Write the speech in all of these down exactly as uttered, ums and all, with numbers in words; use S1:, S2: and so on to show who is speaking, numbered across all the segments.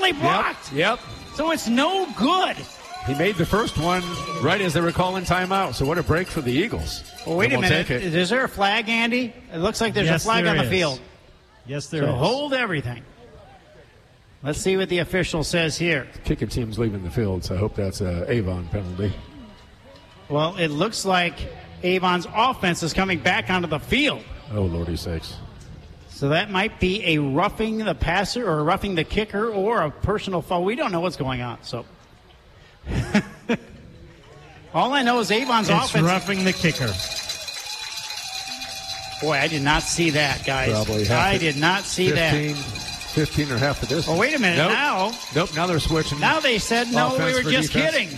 S1: they blocked.
S2: Yep. yep.
S1: So it's no good.
S2: He made the first one right as they were calling timeout. So what a break for the Eagles.
S1: Well, wait a minute. Is there a flag, Andy? It looks like there's
S3: yes,
S1: a flag on the
S3: is.
S1: field.
S3: Yes, there
S1: so
S3: is.
S1: So hold everything. Let's see what the official says here.
S2: The kicking team's leaving the field, so I hope that's an Avon penalty.
S1: Well, it looks like Avon's offense is coming back onto the field.
S2: Oh, Lordy sakes.
S1: So that might be a roughing the passer or roughing the kicker or a personal foul. We don't know what's going on. So all I know is Avon's
S3: it's
S1: offense.
S3: Roughing the kicker.
S1: Boy, I did not see that, guys.
S2: Probably
S1: I did not see
S2: fifteen,
S1: that.
S2: fifteen or half of this.
S1: Oh, wait a minute.
S2: Nope.
S1: Now.
S2: Nope, now they're switching.
S1: Now they said, no, we were just
S2: defense.
S1: kidding.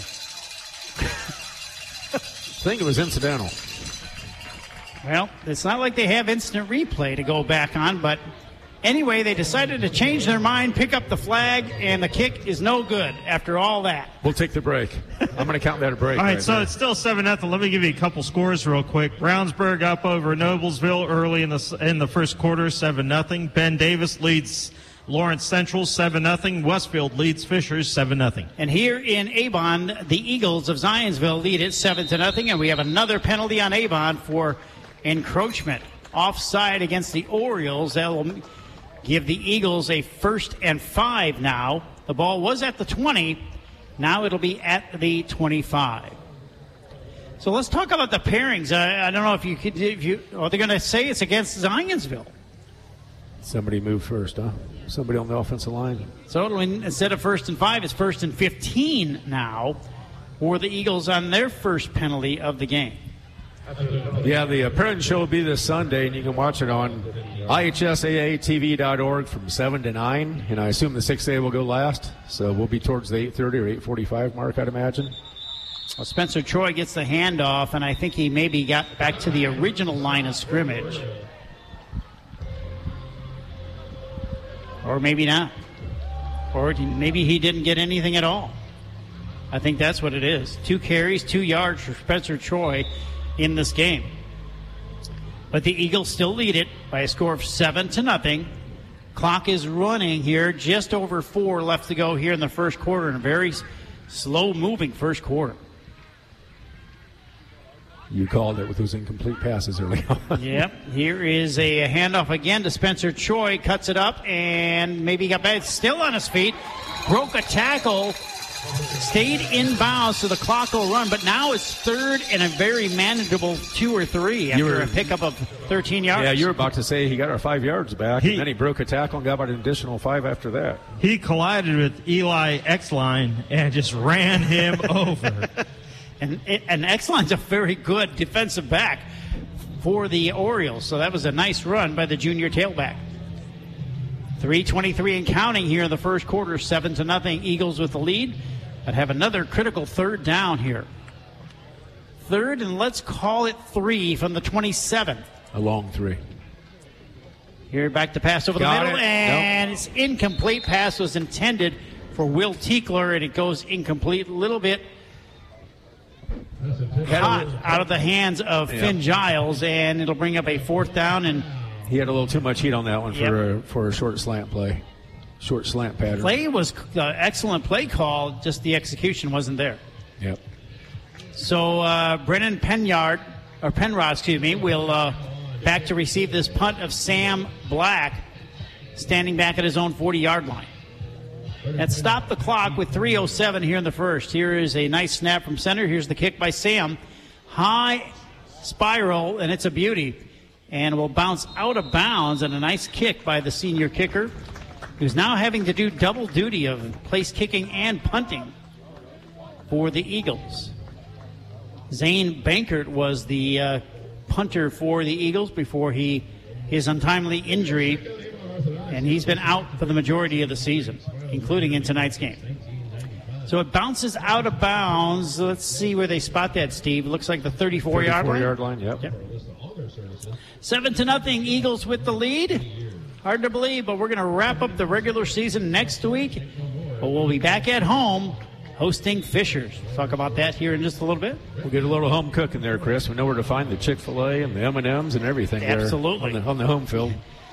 S2: I think it was incidental.
S1: Well, it's not like they have instant replay to go back on, but anyway, they decided to change their mind, pick up the flag, and the kick is no good after all that.
S2: We'll take the break. I'm going to count that a break.
S3: All right,
S2: right
S3: so
S2: there.
S3: it's still seven nothing. Let me give you a couple scores real quick. Brownsburg up over Noblesville early in the in the first quarter, seven nothing. Ben Davis leads Lawrence Central, seven nothing. Westfield leads Fishers, seven nothing.
S1: And here in Avon, the Eagles of Zionsville lead it seven to nothing, and we have another penalty on Avon for encroachment. Offside against the Orioles. That will give the Eagles a first and five now. The ball was at the twenty. Now it'll be at the twenty-five. So let's talk about the pairings. I, I don't know if you could, if you, are they going to say it's against Zionsville?
S2: Somebody moved first, huh? Somebody on the offensive line.
S1: So it'll, instead of first and five, it's first and fifteen now for the Eagles on their first penalty of the game.
S2: Yeah, the uh, parent show will be this Sunday, and you can watch it on I H S A A T V dot org from seven to nine, and I assume the six A will go last, so we'll be towards the eight thirty or eight forty-five mark, I'd imagine.
S1: Well, Spencer Troy gets the handoff, and I think he maybe got back to the original line of scrimmage. Or maybe not. Or maybe he didn't get anything at all. I think that's what it is. Two carries, two yards for Spencer Troy in this game. But the Eagles still lead it by a score of seven to nothing. Clock is running here, just over four left to go here in the first quarter, in a very slow-moving first quarter.
S2: You called it with those incomplete passes early on.
S1: Yep. Here is a handoff again to Spencer Troy. Cuts it up and maybe got back. Still on his feet. Broke a tackle. Stayed in bounds, so the clock will run. But now it's third and a very manageable two or three after were, a pickup of thirteen yards.
S2: Yeah, you were about to say he got our five yards back, he, and then he broke a tackle and got about an additional five after that.
S3: He collided with Eli Exline and just ran him over.
S1: And, and Exline's a very good defensive back for the Orioles, so that was a nice run by the junior tailback. three twenty-three and counting here in the first quarter, seven to nothing. Eagles with the lead, but have another critical third down here. Third, and let's call it three from the twenty-seventh.
S2: A long three.
S1: Here back to pass over
S2: Got
S1: the middle,
S2: it.
S1: and
S2: Nope.
S1: It's incomplete. Pass was intended for Will Tiekler, and it goes incomplete. A little bit hot out of the hands of
S2: Yep.
S1: Finn Giles, and it'll bring up a fourth down. And
S2: he had a little too much heat on that one
S1: Yep.
S2: for a, for a short slant play, short slant pattern.
S1: Play was uh, excellent play call, just the execution wasn't there.
S2: Yep.
S1: So uh, Brennan Penyard, or Penrod, excuse me, will uh, back to receive this punt of Sam Black, standing back at his own forty-yard line. That stopped the clock with three oh seven here in the first. Here is a nice snap from center. Here's the kick by Sam. High spiral, and it's a beauty. And will bounce out of bounds, and a nice kick by the senior kicker, who's now having to do double duty of place kicking and punting for the Eagles. Zane Bankert was the uh, punter for the Eagles before he his untimely injury, and he's been out for the majority of the season, including in tonight's game. So it bounces out of bounds. Let's see where they spot that, Steve. Looks like the thirty-four-yard line.
S2: thirty-four-yard line, yep.
S1: yep. Seven to nothing, Eagles with the lead. Hard to believe, but we're going to wrap up the regular season next week. But we'll be back at home hosting Fishers. We'll talk about that here in just a little bit.
S2: We'll get a little home cooking there, Chris. We know where to find the Chick-fil-A and the M and M's and everything.
S1: Absolutely.
S2: There on the, on the home field.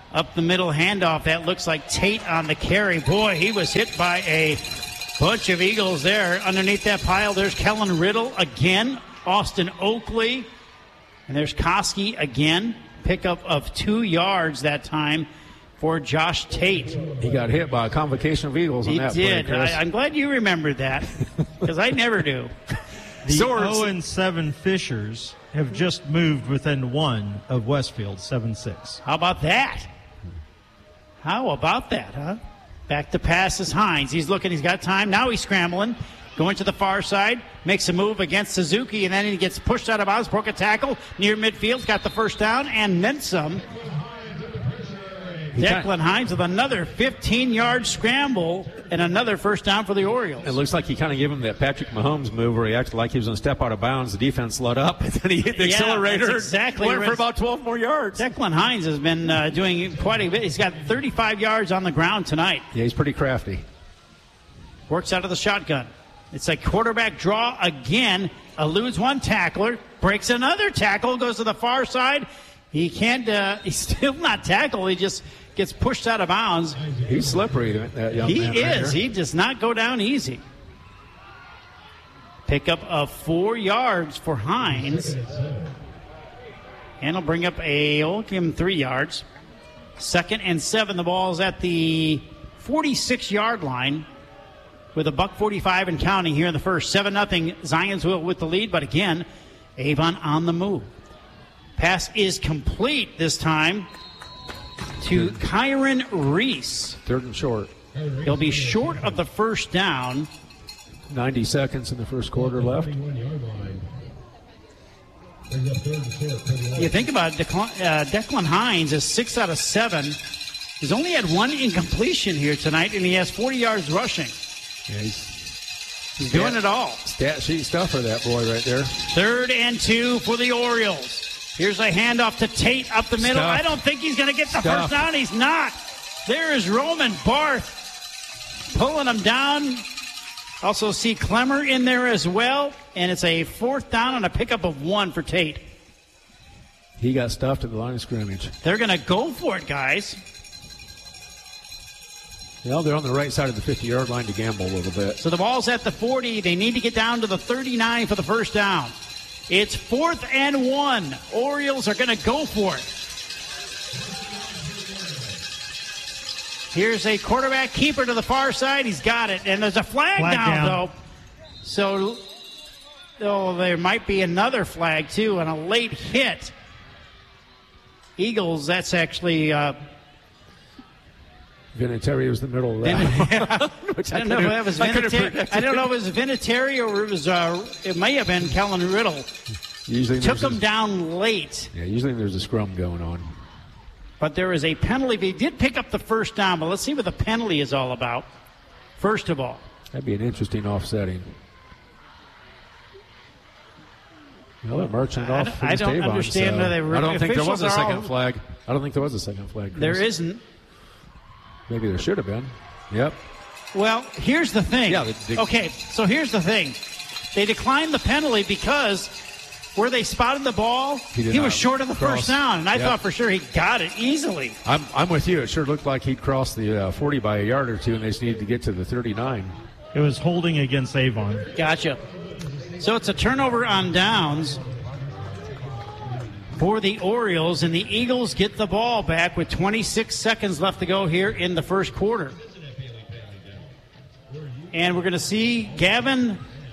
S1: Up the middle handoff. That looks like Tate on the carry. Boy, he was hit by a bunch of Eagles there. Underneath that pile, there's Kellen Riddle again. Austin Oakley. And there's Koski again. Pickup of two yards that time for Josh Tate.
S2: He got hit by a convocation of Eagles on
S1: he
S2: that
S1: did.
S2: play, Chris.
S1: I, I'm glad you remembered that because I never do.
S3: The oh and seven Fishers have just moved within one of Westfield, seven six.
S1: How about that? How about that, huh? Back to pass is Hines. He's looking. He's got time. Now he's scrambling. Going to the far side. Makes a move against Suzuki, and then he gets pushed out of bounds. Broke a tackle near midfield. Got the first down and then some. Declan Hines with another fifteen-yard scramble and another first down for the Orioles.
S2: It looks like he kind of gave him that Patrick Mahomes move where he acted like he was going to step out of bounds. The defense let up, and then he hit the
S1: yeah,
S2: accelerator.
S1: Exactly.
S2: Went for about twelve more yards.
S1: Declan Hines has been uh, doing quite a bit. He's got thirty-five yards on the ground tonight.
S2: Yeah, he's pretty crafty.
S1: Works out of the shotgun. It's a quarterback draw again. Eludes one tackler. Breaks another tackle. Goes to the far side. He can't, uh, he's still not tackled. He just gets pushed out of bounds.
S2: He's slippery, that young
S1: he
S2: man.
S1: He
S2: right
S1: is.
S2: here.
S1: He does not go down easy. Pickup of four yards for Hines. And he'll bring up a, we'll give him three yards. Second and seven. The ball's at the forty-six-yard line with a buck forty-five and counting here in the first. seven nothing Zionsville with the lead, but again, Avon on the move. Pass is complete this time to Kyron Reese.
S2: Third and short.
S1: He'll be short of the first down.
S2: ninety seconds in the first quarter left.
S1: You think about it, Declan, uh, Declan Hines is six out of seven. He's only had one incompletion here tonight, and he has forty yards rushing.
S2: Yeah, he's,
S1: he's doing it all.
S2: Stat sheet stuff for that boy right there.
S1: Third and two for the Orioles. Here's a handoff to Tate up the middle.
S2: Stuff.
S1: I don't think he's going to get the
S2: Stuff.
S1: first down. He's not. There is Roman Barth pulling him down. Also see Clemmer in there as well. And it's a fourth down and a pickup of one for Tate.
S2: He got stuffed at the line of scrimmage.
S1: They're going to go for it, guys.
S2: Well, they're on the right side of the fifty-yard line to gamble a little bit.
S1: So the ball's at the forty. They need to get down to the thirty-nine for the first down. It's fourth and one. Orioles are going to go for it. Here's a quarterback keeper to the far side. He's got it. And there's a flag,
S3: flag
S1: down,
S3: down,
S1: though. So oh, there might be another flag, too, and a late hit. Eagles, that's actually... Uh,
S2: Vinatieri was the middle of that.
S1: I don't know if that was Vinatieri. I don't know if it was Vinatieri or it was. Uh, it may have been Kellen Riddle.
S2: Usually
S1: took him
S2: a,
S1: down late.
S2: Yeah, usually there's a scrum going on.
S1: But there is a penalty. He did pick up the first down, but let's see what the penalty is all about. First of all,
S2: that'd be an interesting offsetting. Well, they're marching it off.
S1: I don't
S2: Avon,
S1: understand.
S2: So
S1: They were,
S2: I don't think there was a second
S1: all,
S2: flag. I don't think there was a second flag. Chris.
S1: There isn't.
S2: Maybe there should have been. Yep.
S1: Well, here's the thing.
S2: Yeah, they, they,
S1: okay, so here's the thing. They declined the penalty because where they spotted the ball, he, he was short of the
S2: cross.
S1: first down, and I
S2: yep.
S1: thought for sure he got it easily.
S2: I'm, I'm with you. It sure looked like he'd crossed the uh, forty by a yard or two, and they just needed to get to the thirty-nine.
S3: It was holding against Avon.
S1: Gotcha. So it's a turnover on downs for the Orioles, and the Eagles get the ball back with twenty-six seconds left to go here in the first quarter. And we're going to see Gavin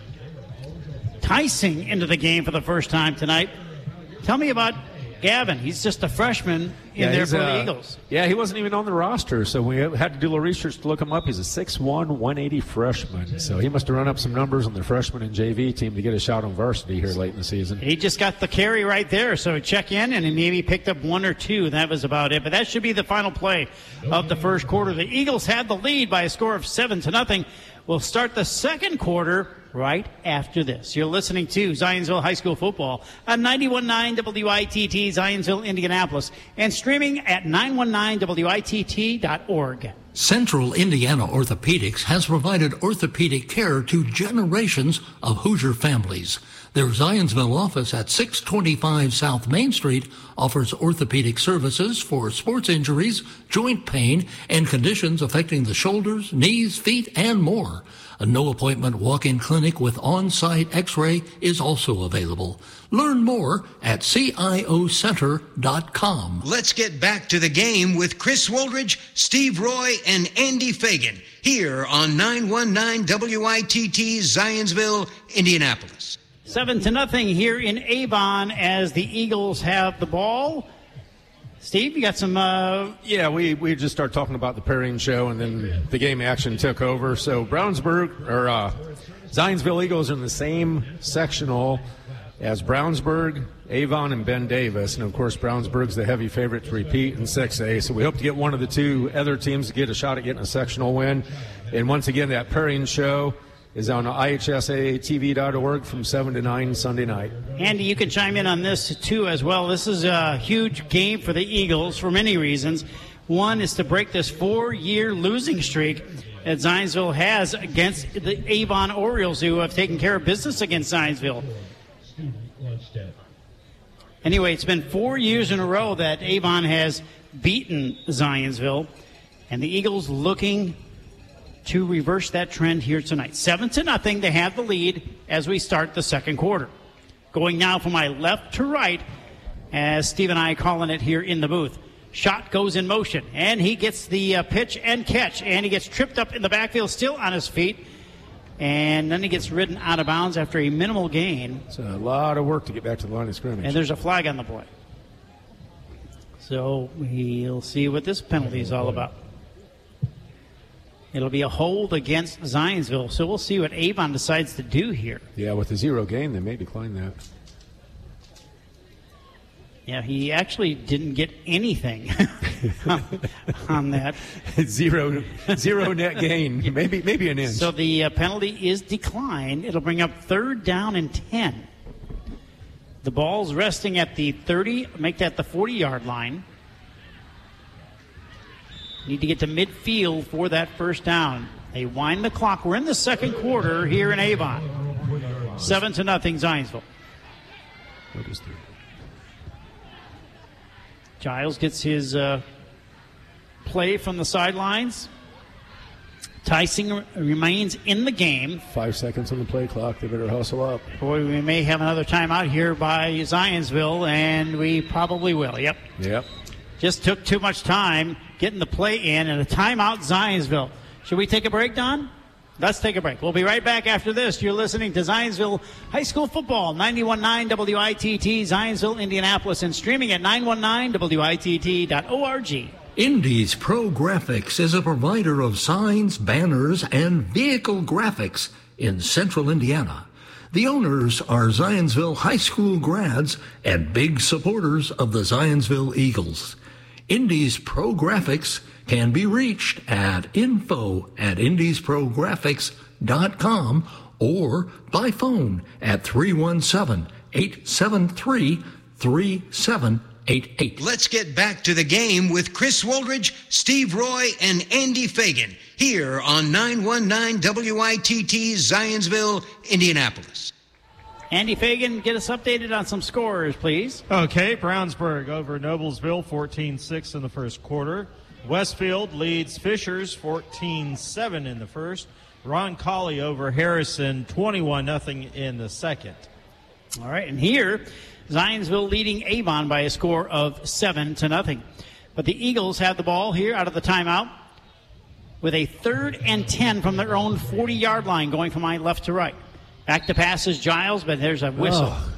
S1: Tyson into the game for the first time tonight. Tell me about Gavin. He's just a freshman in
S2: yeah,
S1: there for
S2: uh,
S1: the Eagles.
S2: Yeah, he wasn't even on the roster, so we had to do a little research to look him up. He's a six one, one eighty freshman, so he must have run up some numbers on the freshman and J V team to get a shot on varsity here late in the season.
S1: He just got the carry right there, so check in, and he maybe picked up one or two. That was about it, but that should be the final play of the first quarter. The Eagles had the lead by a score of seven to nothing. We'll start the second quarter right after this. You're listening to Zionsville High School Football on ninety-one point nine W I T T, Zionsville, Indianapolis, and streaming at nine one nine W I T T dot org.
S4: Central Indiana Orthopedics has provided orthopedic care to generations of Hoosier families. Their Zionsville office at six twenty-five South Main Street offers orthopedic services for sports injuries, joint pain, and conditions affecting the shoulders, knees, feet, and more. A no-appointment walk-in clinic with on-site x-ray is also available. Learn more at C I O center dot com.
S5: Let's get back to the game with Chris Woldridge, Steve Roy, and Andy Fagan here on nine one nine W I T T Zionsville, Indianapolis.
S1: Seven to nothing here in Avon as the Eagles have the ball. Steve, you got some... Uh...
S2: Yeah, we, we just started talking about the pairing show, and then the game action took over. So Brownsburg, or uh, Zionsville Eagles are in the same sectional as Brownsburg, Avon, and Ben Davis. And, of course, Brownsburg's the heavy favorite to repeat in six A. So we hope to get one of the two other teams to get a shot at getting a sectional win. And once again, that pairing show is on I H S A A T V dot org from seven to nine Sunday night.
S1: Andy, you can chime in on this, too, as well. This is a huge game for the Eagles for many reasons. One is to break this four-year losing streak that Zionsville has against the Avon Orioles, who have taken care of business against Zionsville. Anyway, it's been four years in a row that Avon has beaten Zionsville, and the Eagles looking to reverse that trend here tonight. Seven to nothing, they have the lead as we start the second quarter. Going now from my left to right, as Steve and I are calling it here in the booth. Shot goes in motion, and he gets the uh, pitch and catch, and he gets tripped up in the backfield, still on his feet, and then he gets ridden out of bounds after a minimal gain.
S2: It's a lot of work to get back to the line of scrimmage.
S1: And there's a flag on the play. So we'll see what this penalty is all about. It'll be a hold against Zionsville, so we'll see what Avon decides to do here.
S2: Yeah, with a zero gain, they may decline that.
S1: Yeah, he actually didn't get anything on, on that.
S2: zero, zero net gain, maybe maybe an inch.
S1: So the uh, penalty is declined. It'll bring up third down and ten. The ball's resting at the thirty, make that the forty-yard line. Need to get to midfield for that first down. They wind the clock. We're in the second quarter here in Avon. Seven to nothing, Zionsville.
S2: What is that?
S1: Giles gets his uh, play from the sidelines. Tyson remains in the game.
S2: Five seconds on the play clock. They better hustle up.
S1: Boy, we may have another timeout here by Zionsville, and we probably will. Yep.
S2: Yep.
S1: Just took too much time getting the play in, and a timeout, Zionsville. Should we take a break, Don? Let's take a break. We'll be right back after this. You're listening to Zionsville High School Football, ninety-one point nine W I T T, Zionsville, Indianapolis, and streaming at nine one nine W I T T dot org.
S4: Indies Pro Graphics is a provider of signs, banners, and vehicle graphics in central Indiana. The owners are Zionsville High School grads and big supporters of the Zionsville Eagles. Indies Pro Graphics can be reached at info at indies pro graphics dot com or by phone at three one seven, eight seven three, three seven eight eight.
S5: Let's get back to the game with Chris Woldridge, Steve Roy, and Andy Fagan here on nine one nine W I T T Zionsville, Indianapolis.
S1: Andy Fagan, get us updated on some scores, please.
S3: Okay, Brownsburg over Noblesville, fourteen six in the first quarter. Westfield leads Fishers fourteen seven in the first. Ron Colley over Harrison, twenty-one nothing in the second.
S1: All right, and here, Zionsville leading Avon by a score of seven to nothing. But the Eagles have the ball here out of the timeout with a third and ten from their own forty-yard line, going from my left to right. Back to passes Giles, but there's a whistle. Oh.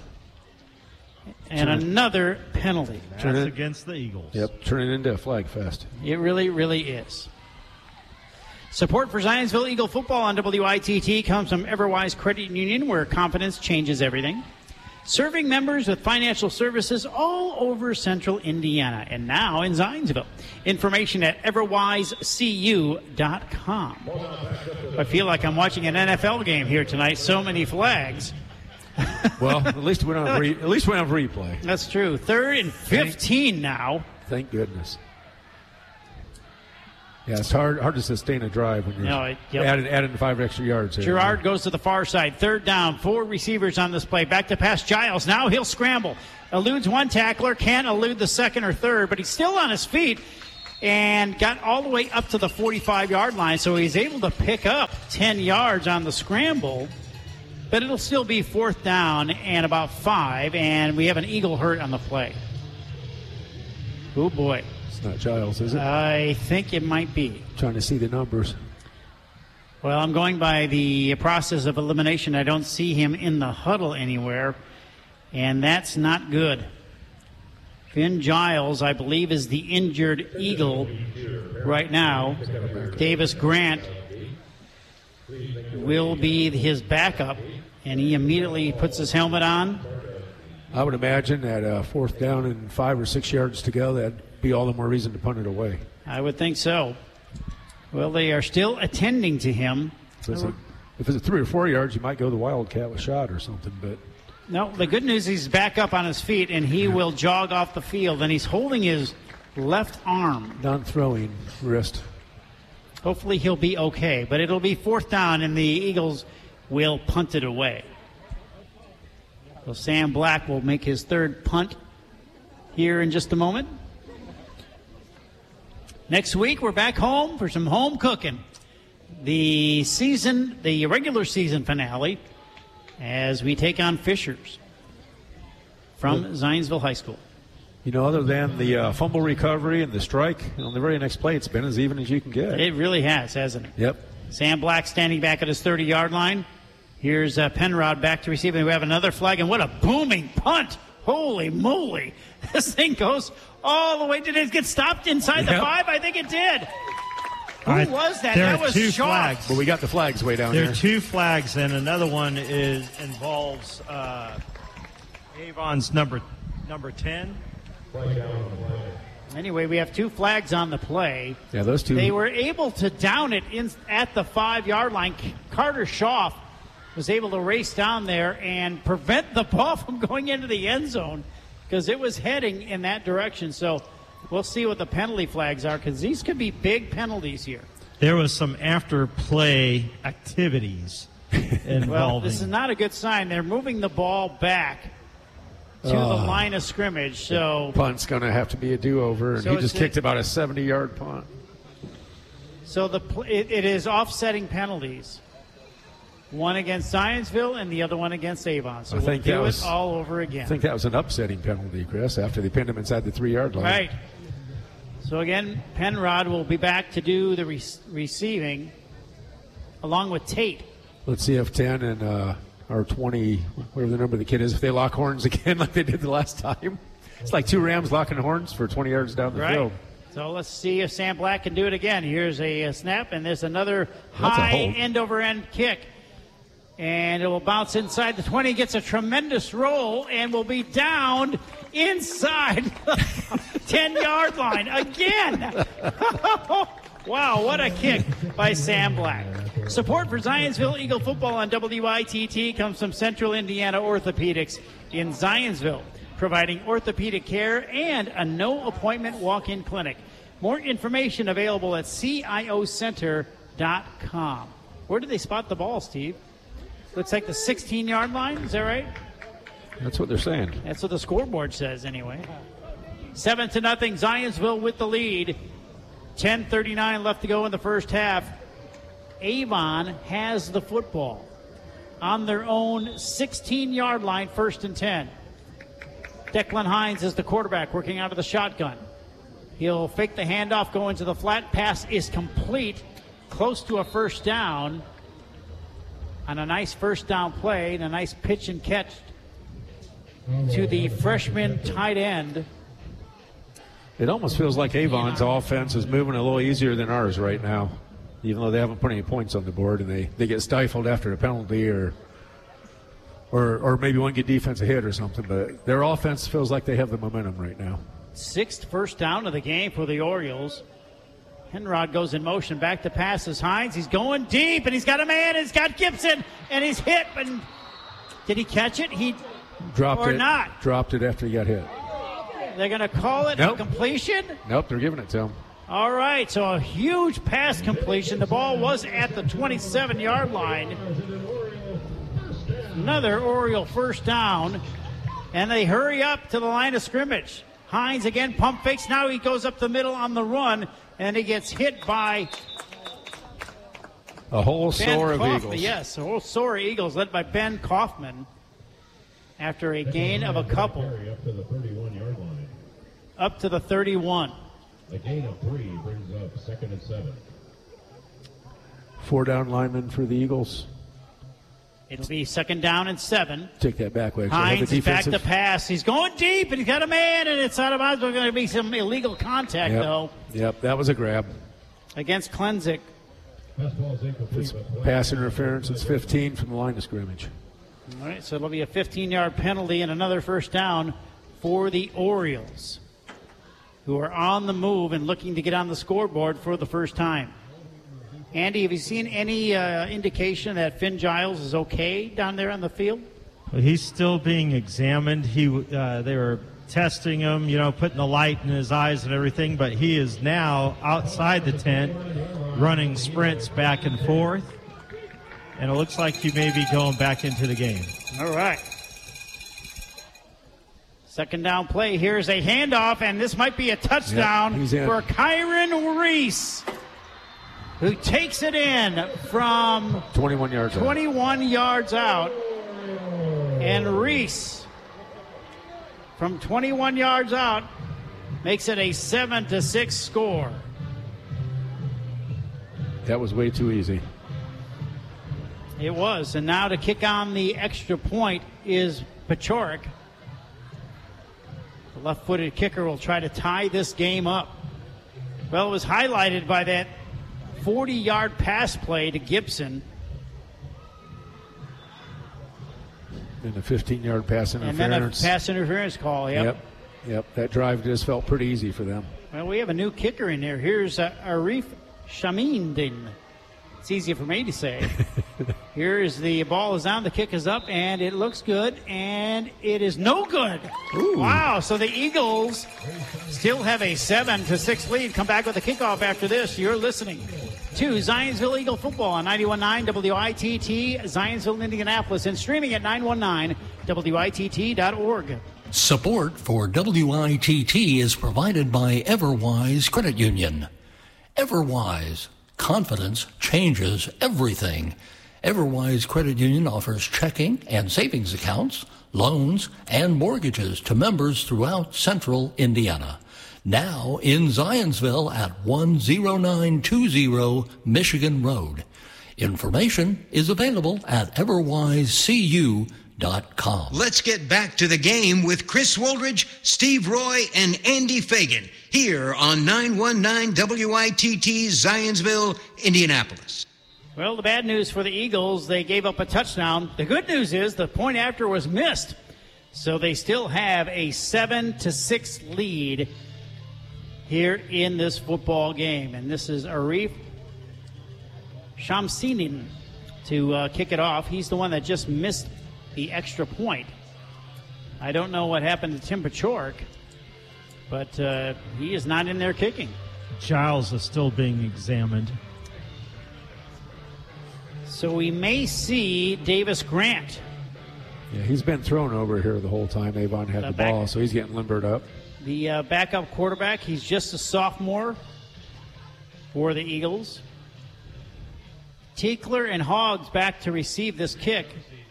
S1: And turn another it. penalty.
S3: That's turn it against the Eagles.
S2: Yep, turn it into a flag fest.
S1: It really, really is. Support for Zionsville Eagle football on W I T T comes from Everwise Credit Union, where confidence changes everything. Serving members with financial services all over central Indiana and now in Zionsville. Information at everwise c u dot com. I feel like I'm watching an N F L game here tonight. So many flags.
S2: Well, at least we don't have re- at least we don't have replay.
S1: That's true. Third and fifteen
S2: thank,
S1: now.
S2: Thank goodness. Yeah, it's hard hard to sustain a drive when you're
S1: No, it- yep.
S2: adding, adding five extra yards. There.
S1: Gerard goes to the far side. Third down. Four receivers on this play. Back to pass Giles. Now he'll scramble. Eludes one tackler. Can't elude the second or third, but he's still on his feet and got all the way up to the forty-five-yard line, so he's able to pick up ten yards on the scramble. But it'll still be fourth down and about five, and we have an Eagle hurt on the play. Oh, boy.
S2: It's not Giles, is it?
S1: I think it might be.
S2: Trying to see the numbers.
S1: Well, I'm going by the process of elimination. I don't see him in the huddle anywhere, and that's not good. Finn Giles, I believe, is the injured Eagle right now. Davis Grant will be his backup, and he immediately puts his helmet on.
S2: I would imagine that uh, fourth down and five or six yards to go, that'd be all the more reason to punt it away.
S1: I would think so. Well, they are still attending to him.
S2: So it's a, if it's a three or four yards, you might go the Wildcat with shot or something. But
S1: no, the good news is he's back up on his feet, and he will jog off the field, and he's holding his left arm.
S2: Non-throwing wrist.
S1: Hopefully he'll be okay, but it'll be fourth down, and the Eagles will punt it away. So Sam Black will make his third punt here in just a moment. Next week, we're back home for some home cooking. The season, the regular season finale, as we take on Fishers from well, Zionsville High School.
S2: You know, other than the uh, fumble recovery and the strike, on the very next play, it's been as even as you can get.
S1: It really has, hasn't it?
S2: Yep.
S1: Sam Black standing back at his thirty-yard line. Here's uh, Penrod back to receive, and we have another flag, and what a booming punt. Holy moly. This thing goes all the way. Did it get stopped inside yep. the five? I think it did. Who
S3: I,
S1: was that?
S3: There
S1: That
S3: are
S1: was
S3: two
S1: sharp.
S3: flags.
S2: But we got the flags way down
S3: there.
S2: there.
S3: There are two flags, and another one is involves uh, Avon's number number ten.
S1: Anyway, we have two flags on the play.
S2: Yeah, those two.
S1: They were able to down it in, at the five-yard line. Carter Schaaf was able to race down there and prevent the ball from going into the end zone because it was heading in that direction. So we'll see what the penalty flags are because these could be big penalties here.
S3: There was some after-play activities involving.
S1: Well, this is not a good sign. They're moving the ball back to
S2: oh,
S1: the line of scrimmage. So
S2: punt's going to have to be a do-over, and
S1: so
S2: he just kicked
S1: a,
S2: about a seventy-yard punt.
S1: So the it, it is offsetting penalties. One against Zionsville and the other one against Avon. So
S2: I
S1: we'll
S2: think
S1: do
S2: that was,
S1: it all over again.
S2: I think that was an upsetting penalty, Chris, after they pinned him inside the three-yard line.
S1: Right. So again, Penrod will be back to do the re- receiving along with Tate.
S2: Let's see if ten and uh, or twenty, whatever the number of the kid is, if they lock horns again like they did the last time. It's like two Rams locking horns for twenty yards down the
S1: right.
S2: field.
S1: So let's see if Sam Black can do it again. Here's a, a snap, and there's another high end-over-end kick. And it will bounce inside the twenty, gets a tremendous roll, and will be down inside the ten-yard line again. Wow, what a kick by Sam Black. Support for Zionsville Eagle football on W I T T comes from Central Indiana Orthopedics in Zionsville, providing orthopedic care and a no-appointment walk-in clinic. More information available at C I O center dot com. Where did they spot the ball, Steve? Looks like the sixteen-yard line. Is that right?
S2: That's what they're saying.
S1: That's what the scoreboard says, anyway. Seven to nothing. Zionsville with the lead. ten thirty-nine left to go in the first half. Avon has the football on their own sixteen-yard line, first and ten. Declan Hines is the quarterback, working out of the shotgun. He'll fake the handoff, go into the flat. Pass is complete, close to a first down. On a nice first down play and a nice pitch and catch to the freshman tight end.
S2: It almost feels like Avon's offense is moving a little easier than ours right now, even though they haven't put any points on the board and they, they get stifled after a penalty or, or or maybe one good defensive hit or something. But their offense feels like they have the momentum right now.
S1: Sixth first down of the game for the Orioles. Penrod goes in motion, back to passes. Hines, he's going deep, and he's got a man, and he's got Gibson, and he's hit. And did he catch it? He
S2: dropped
S1: or
S2: it.
S1: not?
S2: Dropped it after he got hit.
S1: They're going to call it
S2: nope.
S1: a completion?
S2: Nope, they're giving it to him.
S1: All right, so a huge pass completion. The ball was at the twenty-seven-yard line. Another Oriole first down, and they hurry up to the line of scrimmage. Hines again, pump fakes. Now he goes up the middle on the run, and he gets hit by
S2: a whole
S1: Ben
S2: sore of
S1: Kaufman.
S2: Eagles.
S1: Yes, a whole sore of Eagles led by Ben Kaufman after a gain of a couple.
S6: Up to the thirty-one-yard line.
S1: Up to the thirty-one.
S6: A gain of three brings up second and seven.
S2: Four down linemen for the Eagles.
S1: It'll be second down and seven.
S2: Take that back way.
S1: Hines is back to pass. He's going deep, and he's got a man, and it's out of bounds. There's going to be some illegal contact,
S2: yep.
S1: though.
S2: Yep, that was a grab.
S1: Against Klenzik.
S2: It's pass interference. It's fifteen from the line of scrimmage.
S1: All right, so it'll be a fifteen-yard penalty and another first down for the Orioles, who are on the move and looking to get on the scoreboard for the first time. Andy, have you seen any uh, indication that Finn Giles is okay down there on the field?
S3: Well, he's still being examined. He, uh, they were testing him, you know, putting the light in his eyes and everything, but he is now outside the tent running sprints back and forth, and it looks like he may be going back into the game.
S1: All right. Second down play. Here's a handoff, and this might be a touchdown
S2: yep,
S1: for Kyron Reese, who takes it in from
S2: twenty-one yards
S1: twenty-one
S2: out.
S1: yards out. And Reese, from twenty-one yards out, makes it a seven to six score.
S2: That was way too easy.
S1: It was. And now to kick on the extra point is Pachorik. The left-footed kicker will try to tie this game up. Well, it was highlighted by that forty-yard pass play to Gibson.
S2: And a fifteen-yard pass interference.
S1: And then a pass interference call, yep.
S2: Yep, yep. That drive just felt pretty easy for them.
S1: Well, we have a new kicker in there. Here's uh, Arif Shamindin. It's easy for me to say. Here's the ball is down, the kick is up, and it looks good, and it is no good.
S2: Ooh.
S1: Wow, so the Eagles still have a seven to six lead. Come back with a kickoff after this. You're listening to Zionsville Eagle Football on ninety-one point nine W I T T, Zionsville, Indianapolis, and streaming at nine one nine W I T T dot org.
S4: Support for W I T T is provided by Everwise Credit Union. Everwise. Confidence changes everything. Everwise Credit Union offers checking and savings accounts, loans, and mortgages to members throughout central Indiana. Now in Zionsville at one oh nine two oh Michigan Road. Information is available at everwise c u dot com.
S5: Let's get back to the game with Chris Woldridge, Steve Roy, and Andy Fagan here on nine one nine W I T T Zionsville, Indianapolis.
S1: Well, the bad news for the Eagles, they gave up a touchdown. The good news is the point after was missed. So they still have a seven to six lead here in this football game. And this is Arif Shamsinin to uh, kick it off. He's the one that just missed the extra point. I don't know what happened to Tim Pachorik, but uh, he is not in there kicking.
S3: Giles is still being examined.
S1: So we may see Davis Grant.
S2: Yeah, he's been thrown over here the whole time Avon had
S1: The
S2: the,
S1: back-
S2: ball, so he's getting limbered up.
S1: The uh, backup quarterback, he's just a sophomore for the Eagles. Tiekler and Hoggs back to receive this kick.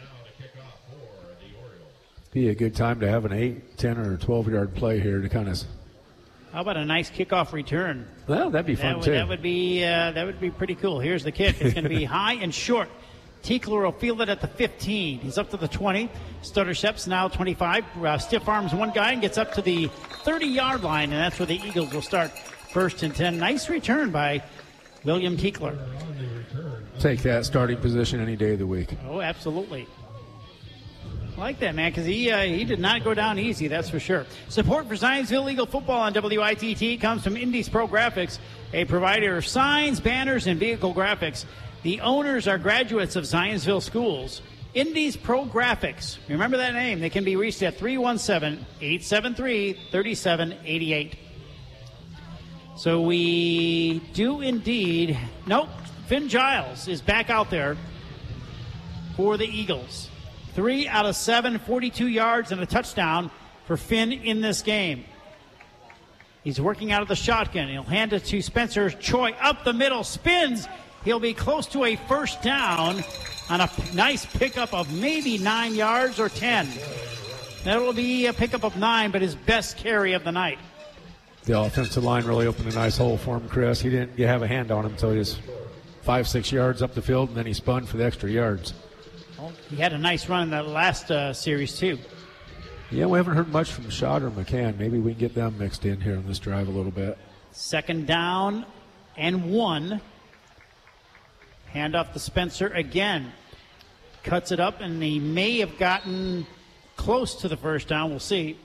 S2: Be a good time to have an eight, ten, or twelve-yard play here to kind of.
S1: How about a nice kickoff return?
S2: Well, that'd be fun
S1: That would,
S2: too.
S1: that would be uh, that would be pretty cool. Here's the kick. It's going to be high and short. Tiekler will field it at the fifteen. He's up to the twenty. Stutter steps now twenty-five. Uh, stiff arms one guy and gets up to the thirty-yard line, and that's where the Eagles will start first and ten. Nice return by William Tiekler.
S2: Take that starting position any day of the week.
S1: Oh, absolutely. I like that, man, because he uh, he did not go down easy, that's for sure. Support for Zionsville Eagle Football on W I T T comes from Indies Pro Graphics, a provider of signs, banners, and vehicle graphics. The owners are graduates of Zionsville schools. Indies Pro Graphics. Remember that name. They can be reached at three one seven, eight seven three, three seven eight eight. So we do indeed. Nope. Finn Giles is back out there for the Eagles. Three out of seven, forty-two yards and a touchdown for Finn in this game. He's working out of the shotgun. He'll hand it to Spencer Choi up the middle, spins. He'll be close to a first down on a nice pickup of maybe nine yards or ten. That will be a pickup of nine, but his best carry of the night.
S2: The offensive line really opened a nice hole for him, Chris. He didn't have a hand on him until he was five, six yards up the field, and then he spun for the extra yards.
S1: Well, he had a nice run in that last uh, series, too.
S2: Yeah, we haven't heard much from Schott or McCann. Maybe we can get them mixed in here on this drive a little bit.
S1: Second down and one. Hand off to Spencer again. Cuts it up, and he may have gotten close to the first down. We'll see.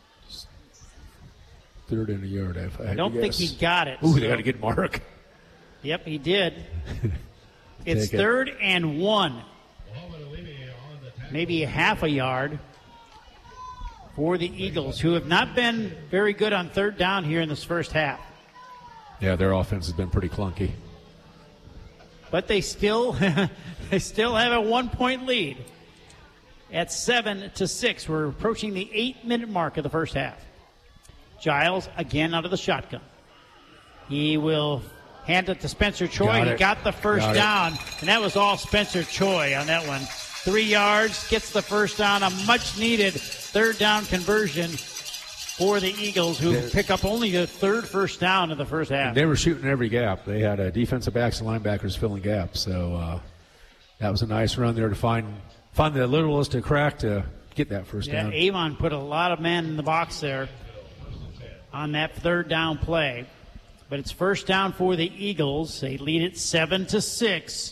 S2: Third and a yard. I,
S1: I don't think he got it.
S2: Ooh,
S1: so.
S2: They got a good mark.
S1: Yep, he did. It's
S2: Take
S1: third
S2: it.
S1: and one. Maybe a half a yard for the Eagles, who have not been very good on third down here in this first half.
S2: Yeah, their offense has been pretty clunky.
S1: But they still they still have a one-point lead at seven to six. We're approaching the eight-minute mark of the first half. Giles again out of the shotgun. He will hand it to Spencer Choi.
S2: Got
S1: he
S2: it.
S1: got the first
S2: Got it.
S1: down, and that was all Spencer Choi on that one. Three yards, gets the first down, a much-needed third down conversion for the Eagles, who
S2: Yeah.
S1: pick up only the third first down in the first half.
S2: They were shooting every gap. They had uh, defensive backs and linebackers filling gaps. So uh, that was a nice run there to find find the littlest of crack to get that first
S1: Yeah,
S2: down.
S1: Avon put a lot of men in the box there on that third down play. But it's first down for the Eagles. They lead it seven to six.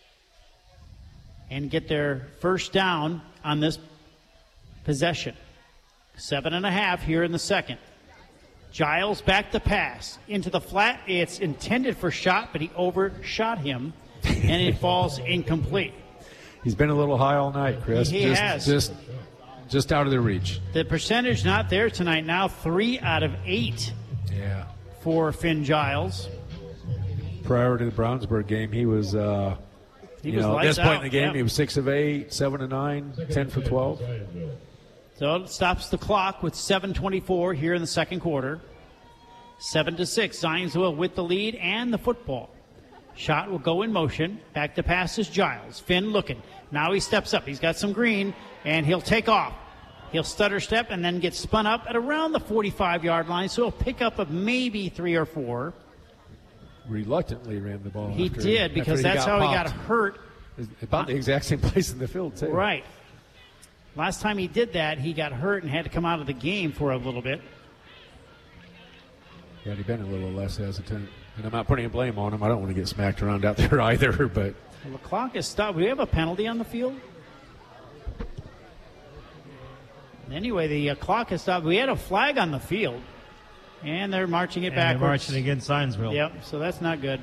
S1: And get their first down on this possession. Seven and a half here in the second. Giles back to pass into the flat. It's intended for Schott, but he overshot him, and it falls incomplete.
S2: He's been a little high all night, Chris.
S1: He
S2: just,
S1: has.
S2: Just, just out of their reach.
S1: The percentage not there tonight. Now three out of eight
S2: Yeah.
S1: for Finn Giles.
S2: Prior to the Brownsburg game, he was, uh,
S1: He
S2: you
S1: was
S2: know, at
S1: lights
S2: this point
S1: out,
S2: in the game,
S1: yeah.
S2: he was six of eight, seven of nine, ten for twelve.
S1: So it stops the clock with seven twenty-four here in the second quarter. Seven to six. Zionsville with the lead and the football. Schott will go in motion. Back to pass is Giles. Finn looking. Now he steps up. He's got some green, and he'll take off. He'll stutter step and then get spun up at around the forty-five-yard line, so he'll pick up of maybe three or four.
S2: Reluctantly ran the ball.
S1: He
S2: after-
S1: did, because
S2: after
S1: that's how he got
S2: popped.
S1: hurt.
S2: About the exact same place in the field, too.
S1: Right. Last time he did that, he got hurt and had to come out of the game for a little bit.
S2: Yeah, he'd been a little less hesitant. And I'm not putting a blame on him. I don't want to get smacked around out there either, but
S1: Well, the clock is stopped. Do we have a penalty on the field? Anyway, the uh, clock is stopped. We had a flag on the field, and they're marching it
S3: And they're
S1: backwards.
S3: marching against Zionsville.
S1: Yep, so that's not good.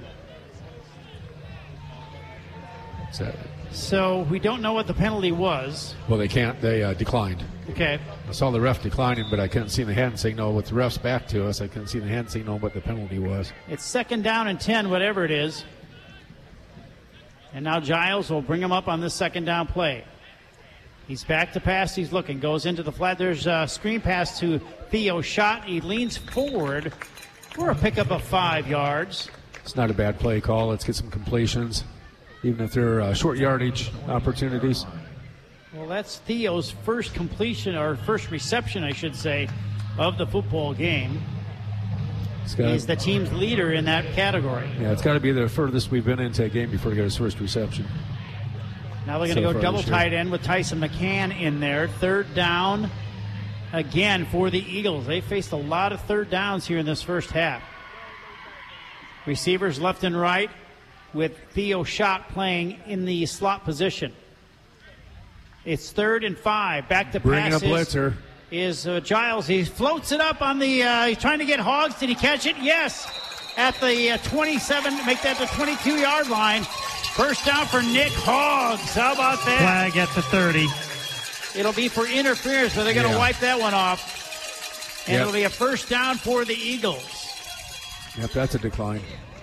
S2: so,
S1: So we don't know what the penalty was.
S2: well, they can't. They uh, declined.
S1: Okay.
S2: I saw the ref declining, but I couldn't see the hand signal. With the ref's back to us, I couldn't see the hand signal what the penalty was.
S1: It's second down and ten, whatever it is. And now Giles will bring him up on this second down play. He's back to pass. He's looking. Goes into the flat. There's a screen pass to Theo Schott. He leans forward for a pickup of five yards.
S2: It's not a bad play call. Let's get some completions, even if they're uh, short yardage opportunities.
S1: Well, that's Theo's first completion, or first reception, I should say, of the football game.
S2: It's got,
S1: He's the team's leader in that category.
S2: yeah, it's got to be the furthest we've been into a game before he got his first reception.
S1: Now they're going to
S2: So
S1: go
S2: far
S1: double
S2: this year.
S1: tight end with Tyson McCann in there. Third down again for the Eagles. They faced a lot of third downs here in this first half. Receivers left and right with Theo Schott playing in the slot position. It's third and five. Back to
S2: Bringing
S1: pass
S2: a blitzer.
S1: is, is uh, Giles. He floats it up on the, uh, he's trying to get Hogs. Did he catch it? Yes. At the uh, twenty-seven, make that the twenty-two-yard line. First down for Nick Hogs. How about that?
S3: Flag at the thirty.
S1: It'll be for interference, but they're going to
S2: Yeah.
S1: wipe that one off. And
S2: Yep.
S1: it'll be a first down for the Eagles.
S2: Yep, that's a decline.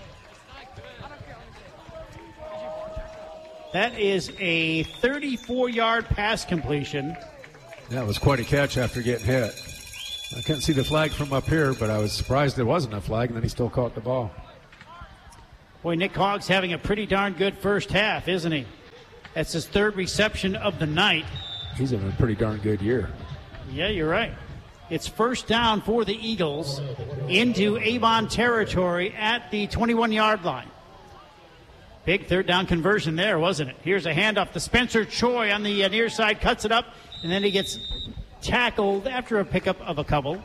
S1: That is a thirty-four-yard pass completion.
S2: That was quite a catch after getting hit. I couldn't see the flag from up here, but I was surprised there wasn't a flag, and then he still caught the ball.
S1: Boy, Nick Hogg's having a pretty darn good first half, isn't he? That's his third reception of the night.
S2: He's having a pretty darn good year.
S1: Yeah, you're right. It's first down for the Eagles into Avon territory at the twenty-one-yard line. Big third down conversion there, wasn't it? Here's a handoff to Spencer Choi on the uh, near side, cuts it up, and then he gets tackled after a pickup of a couple.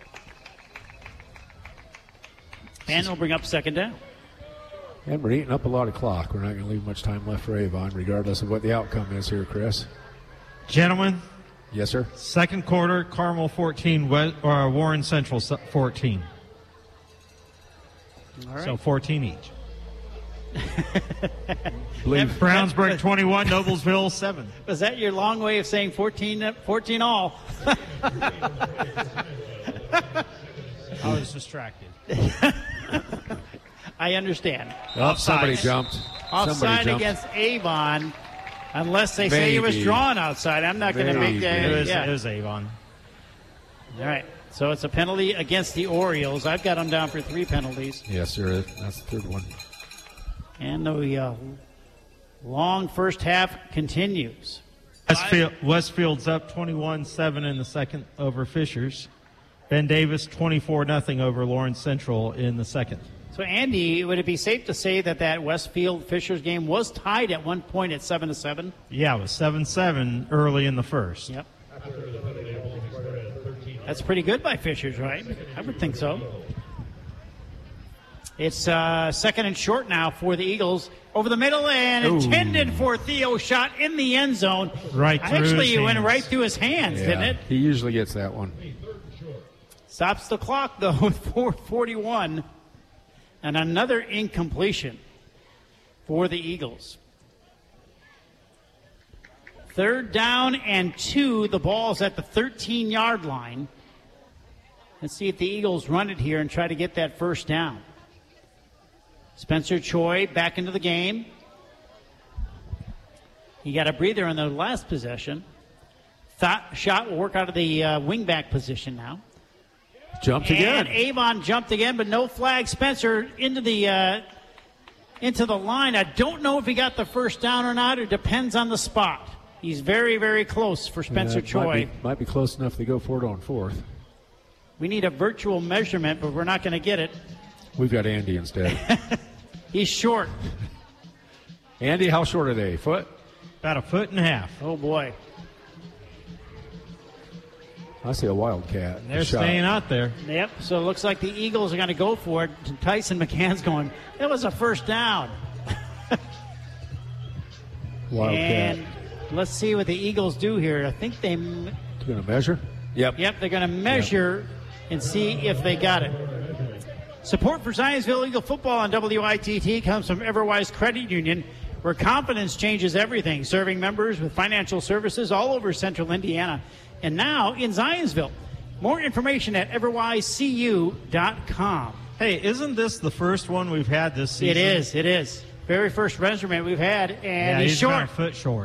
S1: And it'll bring up second down.
S2: And we're eating up a lot of clock. We're not going to leave much time left for Avon, regardless of what the outcome is here, Chris.
S3: Gentlemen.
S2: Yes, sir.
S3: Second quarter, Carmel fourteen, West, or Warren Central fourteen.
S1: All right.
S3: So fourteen each.
S1: Brownsburg
S3: twenty-one, Noblesville seven.
S1: Was that your long way of saying fourteen, fourteen all?
S3: I was distracted.
S1: I understand.
S2: Oh, somebody jumped.
S1: Offside
S2: Somebody jumped.
S1: against Avon, unless they say it was
S2: Maybe.
S1: drawn outside. I'm not going to make that.
S3: It was,
S1: yeah.
S3: it was Avon.
S1: All right. So it's a penalty against the Orioles. I've got them down for three penalties.
S2: Yes, sir. That's the third one.
S1: And the uh, long first half continues.
S3: Westfield, Westfield's up twenty-one seven in the second over Fishers. Ben Davis twenty-four nothing over Lawrence Central in the second.
S1: So, Andy, would it be safe to say that that Westfield-Fishers game was tied at one point at seven to seven?
S3: Yeah, it was seven seven early in the first.
S1: Yep. That's pretty good by Fishers, right? I would think so. It's uh, second and short now for the Eagles. Over the middle and
S2: Ooh.
S1: intended for Theo, shot in the end zone.
S3: Right through
S1: Actually,
S3: his
S1: it went
S3: hands.
S1: right through his hands,
S2: Yeah,
S1: didn't it?
S2: he usually gets that one.
S1: Stops the clock, though, with four forty-one. And another incompletion for the Eagles. Third down and two. The ball's at the thirteen-yard line. Let's see if the Eagles run it here and try to get that first down. Spencer Choi back into the game. He got a breather on the last possession. Thought shot will work out of the uh, wingback position now.
S2: Jumped again.
S1: And Avon jumped again, but no flag. Spencer into the uh, into the line. I don't know if he got the first down or not. It depends on the spot. He's very, very close for Spencer
S2: Yeah,
S1: Choi.
S2: Might be, might be close enough to go for it on fourth.
S1: We need a virtual measurement, but we're not going to get it.
S2: We've got Andy instead.
S1: He's short.
S2: Andy, how short are they? Foot?
S3: About a foot and a half.
S1: Oh, boy.
S2: I see a Wildcat.
S3: They're
S2: Shot.
S3: staying out there.
S1: Yep, so it looks like the Eagles are going to go for it. Tyson McCann's going, that was a first down.
S2: Wildcat.
S1: And let's see what the Eagles do here. I think they,
S2: Going to measure? Yep.
S1: yep, they're going to measure and see if they got it. Support for Zionsville Eagle football on W I T T comes from Everwise Credit Union, where confidence changes everything, serving members with financial services all over central Indiana. And now in Zionsville. More information at everwise c u dot com.
S3: Hey, isn't this the first one we've had this season?
S1: It is, it is. Very first measurement we've had, and
S3: Yeah,
S1: he's,
S3: he's
S1: short.
S3: about a foot short.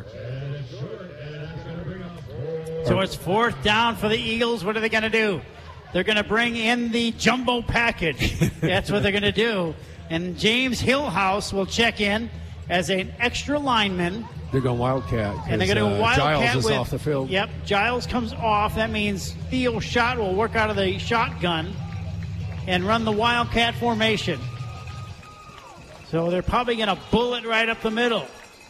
S1: So it's fourth down for the Eagles. What are they going to do? They're going to bring in the jumbo package. That's what they're going to do. And James Hillhouse will check in as an extra lineman.
S2: They're going Wildcat.
S1: And they're going to
S2: uh,
S1: do Wildcat
S2: Giles is
S1: with,
S2: off the field.
S1: Yep, Giles comes off. That means Theo Shot will work out of the shotgun and run the Wildcat formation. So they're probably going to bullet right up the middle.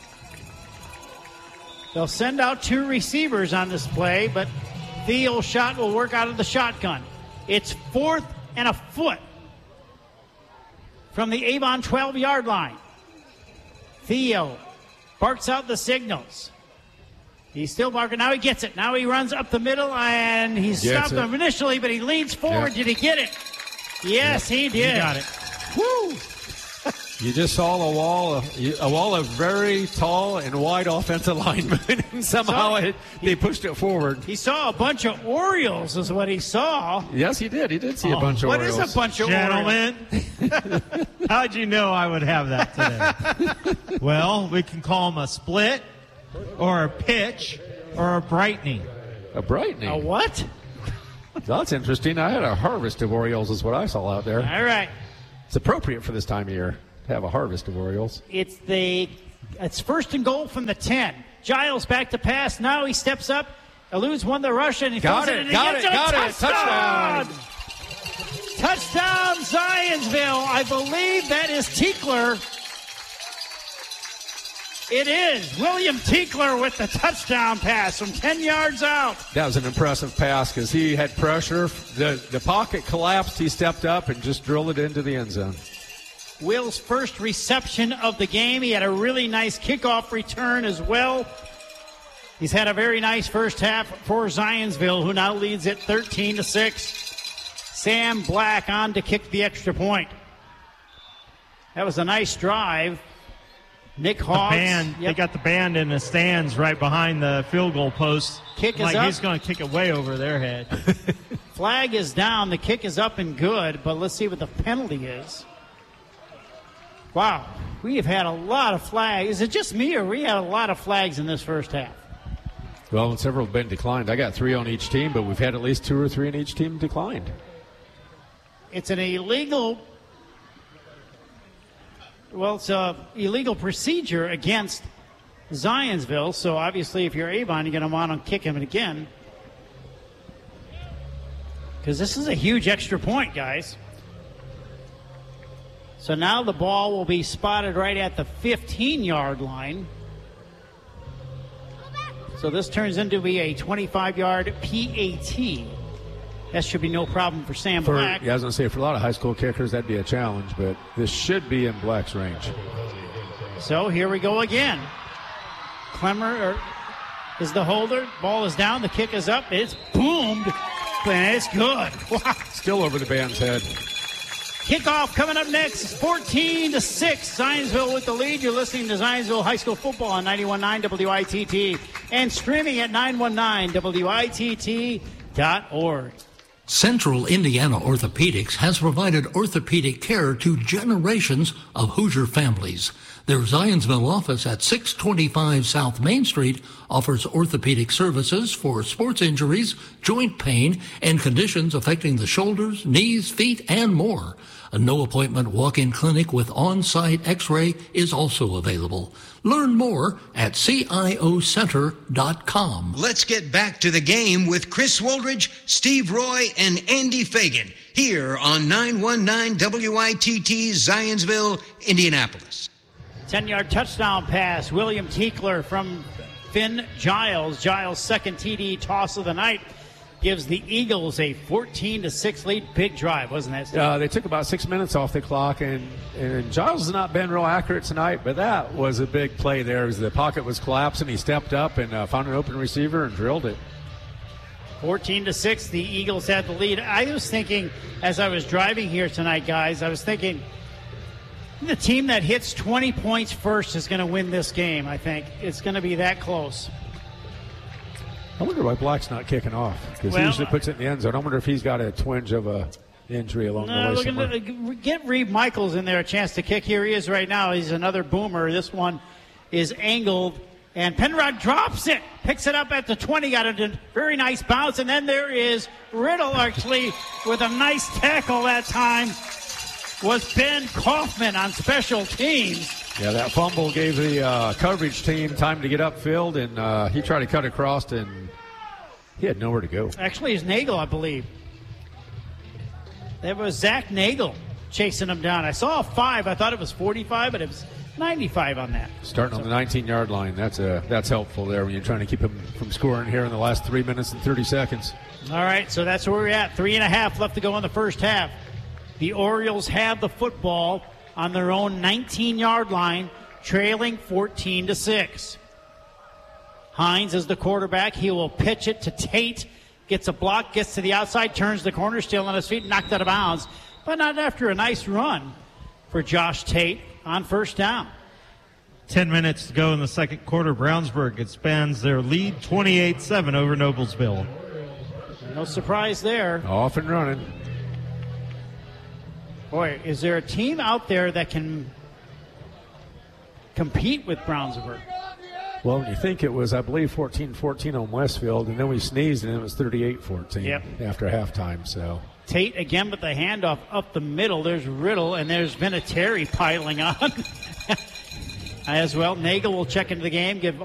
S1: They'll send out two receivers on this play, but Theo Shot will work out of the shotgun. It's fourth and a foot from the Avon twelve-yard line. Theo barks out the signals. He's still barking. Now he gets it. Now he runs up the middle, and he's
S2: Gets
S1: stopped
S2: it.
S1: him initially, but he leans forward.
S2: Yeah.
S1: Did he get it? Yes, he did.
S3: He got it.
S1: Woo!
S2: You just saw a wall of, a wall of very tall and wide offensive linemen, and somehow it, they pushed it forward.
S1: He saw a bunch of Orioles is what he saw.
S2: Yes, he did. He did see
S1: oh,
S2: a bunch of
S1: what
S2: Orioles.
S1: What is a bunch of
S3: Gentlemen,
S1: Orioles?
S3: How'd you know I would have that today? Well, we can call them a split or a pitch or a brightening.
S2: A brightening?
S1: A what?
S2: That's interesting. I had a harvest of Orioles is what I saw out there.
S1: All right.
S2: It's appropriate for this time of year to have a harvest of Orioles.
S1: It's the it's first and goal from the ten. Giles back to pass. Now he steps up, eludes one the rush, and he
S2: got
S1: it,
S2: it,
S1: and
S2: got
S1: he
S2: it,
S1: gets
S2: got
S1: a
S2: it. Touchdown.
S1: Touchdown! Touchdown, Zionsville. I believe that is Tiekler. It is William Tiekler with the touchdown pass from ten yards out.
S2: That was an impressive pass because he had pressure. The, the pocket collapsed. He stepped up and just drilled it into the end zone.
S1: Will's first reception of the game. He had a really nice kickoff return as well. He's had a very nice first half for Zionsville, who now leads it thirteen to six. Sam Black on to kick the extra point. That was a nice drive. Nick Hawes.
S3: The band,
S1: yep.
S3: They got the band in the stands right behind the field goal post.
S1: Kick is
S3: like
S1: up.
S3: He's going to kick it way over their head.
S1: Flag is down. The kick is up and good, but let's see what the penalty is. Wow, we have had a lot of flags. Is it just me, or we had a lot of flags in this first half?
S2: Well, several have been declined. I got three on each team, but we've had at least two or three on each team declined.
S1: It's an illegal, well, it's a illegal procedure against Zionsville, so obviously if you're Avon, you're going to want to kick him again. Because this is a huge extra point, guys. So now the ball will be spotted right at the fifteen-yard line. So this turns into be a twenty-five-yard P A T. That should be no problem for Sam
S2: For,
S1: Black.
S2: yeah, I was going to say, for a lot of high school kickers, that'd be a challenge, but this should be in Black's range.
S1: So here we go again. Clemmer or, is the holder. Ball is down. The kick is up. It's boomed. And it's good. Wow.
S2: Still over the band's head.
S1: Kickoff coming up next, fourteen to six. Zionsville with the lead. You're listening to Zionsville High School Football on ninety-one point nine W I T T and streaming at nine one nine W I T T dot org.
S4: Central Indiana Orthopedics has provided orthopedic care to generations of Hoosier families. Their Zionsville office at six twenty-five South Main Street offers orthopedic services for sports injuries, joint pain, and conditions affecting the shoulders, knees, feet, and more. A no-appointment walk-in clinic with on-site x-ray is also available. Learn more at C I O center dot com.
S5: Let's get back to the game with Chris Woldridge, Steve Roy, and Andy Fagan here on nine one nine W I T T Zionsville, Indianapolis.
S1: ten-yard touchdown pass. William Tiekler from Finn Giles. Giles' second T D toss of the night gives the Eagles a fourteen to six lead. Big drive, wasn't that, Steve?
S2: Uh, they took about six minutes off the clock, and, and Giles has not been real accurate tonight, but that was a big play there. As the pocket was collapsing, he stepped up and uh, found an open receiver and drilled it.
S1: fourteen to six, the Eagles had the lead. I was thinking, as I was driving here tonight, guys, I was thinking the team that hits twenty points first is going to win this game, I think. It's going to be that close.
S2: I wonder why Black's not kicking off, because
S1: Well,
S2: he usually puts it in the end zone. I wonder if he's got a twinge of a injury along
S1: No,
S2: the way
S1: look
S2: somewhere.
S1: at the, get Reed Michaels in there a chance to kick. Here he is right now. He's another boomer. This one is angled, and Penrod drops it, picks it up at the twenty, got a very nice bounce, and then there is Riddle actually with a nice tackle that time. Was Ben Kaufman on special teams.
S2: Yeah, that fumble gave the uh, coverage team time to get upfield, and uh, he tried to cut across, and he had nowhere to go.
S1: Actually, it's Nagel, I believe. That was Zach Nagel chasing him down. I saw a five. I thought it was forty-five, but it was ninety-five on that.
S2: Starting on the nineteen-yard line, that's a, that's helpful there when you're trying to keep him from scoring here in the last three minutes and thirty seconds.
S1: All right, so that's where we're at. Three and a half left to go in the first half. The Orioles have the football on their own nineteen-yard line, trailing fourteen to six. Hines is the quarterback. He will pitch it to Tate. Gets a block, gets to the outside, turns the corner, still on his feet, knocked out of bounds. But not after a nice run for Josh Tate on first down.
S3: Ten minutes to go in the second quarter. Brownsburg expands their lead twenty-eight seven over Noblesville.
S1: No surprise there.
S2: Off and running.
S1: Boy, is there a team out there that can compete with Brownsburg?
S2: Well, you think it was, I believe, fourteen fourteen on Westfield, and then we sneezed, and it was thirty-eight fourteen
S1: Yep.
S2: after halftime. So
S1: Tate again with the handoff up the middle. There's Riddle, and there's Vinatieri piling on as well. Nagel will check into the game, give